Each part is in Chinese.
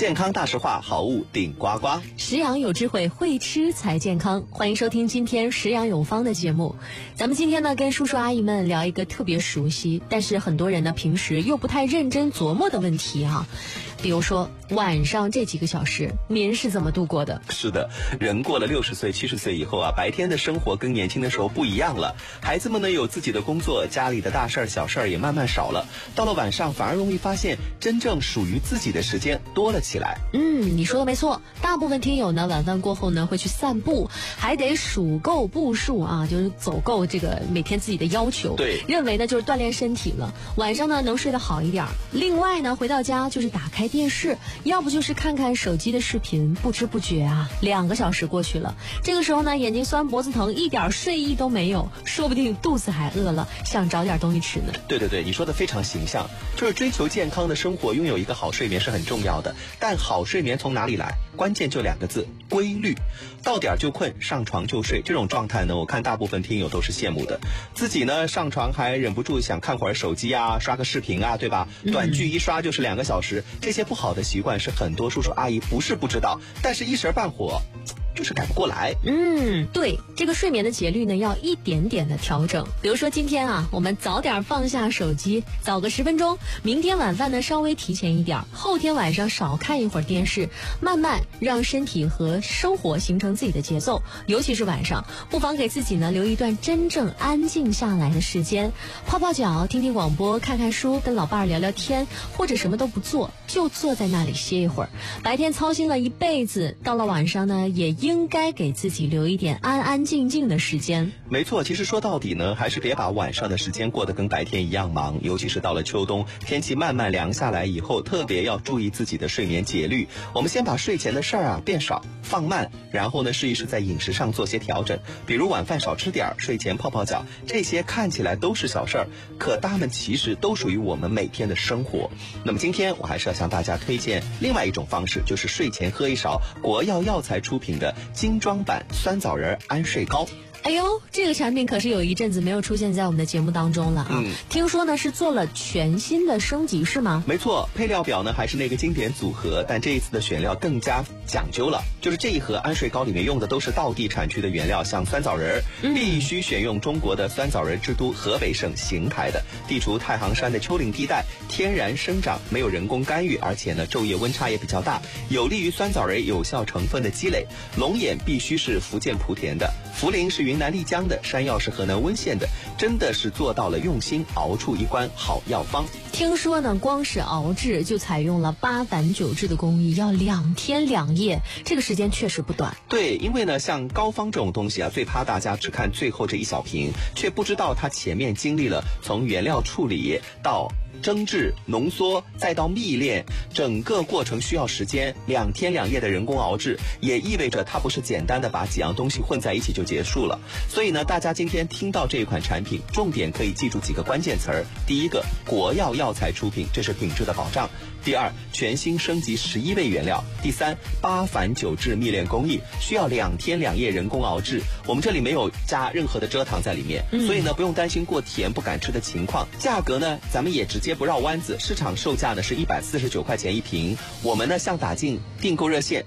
健康大实话，好物顶呱呱。 食养有智慧，会吃才健康。欢迎收听今天食养有方的节目。咱们今天呢，跟叔叔阿姨们聊一个特别熟悉，但是很多人呢平时又不太认真琢磨的问题啊。比如说晚上这几个小时，您是怎么度过的？ 是的，人过了60岁、70岁以后啊，白天的生活跟年轻的时候不一样了。孩子们呢有自己的工作，家里的大事儿、小事儿也慢慢少了。到了晚上，反而容易发现真正属于自己的时间多了起来。 你说的没错。大部分听友呢，晚饭过后呢会去散步，还得数够步数啊，就是走够这个每天自己的要求。 对， 认为呢就是锻炼身体了。晚上呢能睡得好一点。另外呢，回到家就是打开电视，要不就是看看手机的视频，不知不觉啊，2个小时过去了。这个时候呢，眼睛酸、脖子疼，一点睡意都没有，说不定肚子还饿了，想找点东西吃呢。 对，你说的非常形象，就是追求健康的生活，拥有一个好睡眠是很重要的。但好睡眠从哪里来？关键就2个字：规律。到点就困，上床就睡，这种状态呢，我看大部分听友都是羡慕的。自己呢，上床还忍不住想看会儿手机啊，刷个视频啊，对吧？短剧一刷就是2个小时，这些不好的习惯是很多叔叔阿姨不是不知道，但是一时半会就是改不过来。 对，这个睡眠的节律呢，要一点点的调整。比如说今天啊，我们早点放下手机，早个10分钟；明天晚饭呢，稍微提前一点；后天晚上少看一会儿电视，慢慢让身体和生活形成自己的节奏。尤其是晚上，不妨给自己呢留一段真正安静下来的时间，泡泡脚，听听广播，看看书，跟老伴儿聊聊天，或者什么都不做，就坐在那里歇一会儿。白天操心了一辈子，到了晚上呢，也应该给自己留一点安安静静的时间。 没错，其实说到底呢，还是别把晚上的时间过得跟白天一样忙，尤其是到了秋冬，天气慢慢凉下来以后，特别要注意自己的睡眠节律。我们先把睡前的事儿变少放慢，然后呢试一试在饮食上做些调整，比如晚饭少吃点，睡前泡泡脚，这些看起来都是小事儿，可它们其实都属于我们每天的生活。那么今天我还是要向大家推荐另外一种方式，就是睡前喝一勺国药药材出品的精装版酸枣仁安睡膏。 哎呦，这个产品可是有一阵子没有出现在我们的节目当中了啊！听说呢是做了全新的升级，是吗？ 没错，配料表呢还是那个经典组合，但这一次的选料更加讲究了。就是这一盒安睡膏里面用的都是道地产区的原料，像酸枣仁，必须选用中国的酸枣仁之都河北省邢台的，地处太行山的丘陵地带，天然生长，没有人工干预，而且呢昼夜温差也比较大，有利于酸枣仁有效成分的积累。龙眼必须是福建莆田的，茯苓是云南丽江的，山药是河南温县的，真的是做到了用心熬出一关好药方。 听说呢，光是熬制就采用了8反9制的工艺，要2天2夜，这个时间确实不短。 对，因为呢，像膏方这种东西啊，最怕大家只看最后这一小瓶，却不知道它前面经历了从原料处理到蒸制、浓缩，再到蜜炼，整个过程需要时间，2天2夜的人工熬制，也意味着它不是简单的把几样东西混在一起就结束了。所以呢，大家今天听到这一款产品，重点可以记住几个关键词儿：第一个，国药药材出品，这是品质的保障；第二，全新升级11味原料；第三，8反9制蜜炼工艺，需要2天2夜人工熬制。我们这里没有加任何的蔗糖在里面，所以呢，不用担心过甜不敢吃的情况。价格呢，咱们也直接不绕弯子，市场售价呢是149块钱一瓶。我们呢向打进订购热线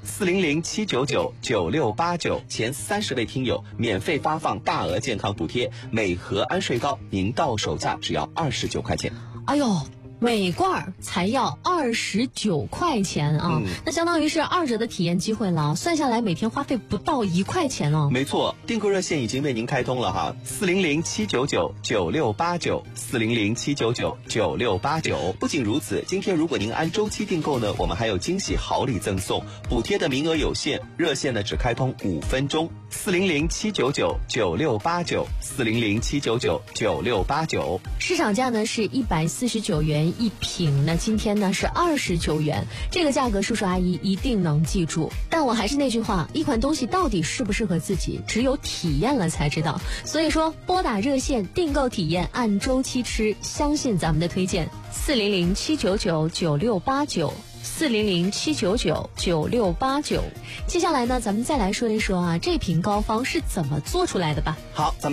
400-799-9689，前30位听友免费发放大额健康补贴，每盒安睡膏您到手价只要29块钱。 哎呦，每罐才要29块钱啊，那相当于是2折的体验机会了，算下来每天花费不到1块钱哦。 没错，订购热线已经为您开通了哈，400-799-9689，400-799-9689。不仅如此，今天如果您按周期订购呢，我们还有惊喜好礼赠送，补贴的名额有限，热线呢只开通5分钟，400-799-9689，400-799-9689。 市场价呢是149元一瓶，那今天呢是29元，这个价格叔叔阿姨一定能记住。但我还是那句话，一款东西到底适不适合自己，只有体验了才知道。所以说，拨打热线订购体验，按周期吃，相信咱们的推荐。400-799-9689，400-799-9689。接下来呢，咱们再来说一说啊，这瓶膏方是怎么做出来的吧。 好，咱们